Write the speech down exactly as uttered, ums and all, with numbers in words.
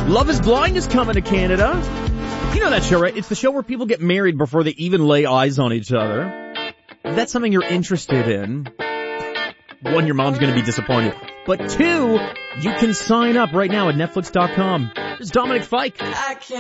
Love is Blind is coming to Canada. You know that show, right? It's the show where people get married before they even lay eyes on each other. If that's something you're interested in, one, your mom's going to be disappointed. But two, you can sign up right now at Netflix dot com. There's Dominic Fike. I can't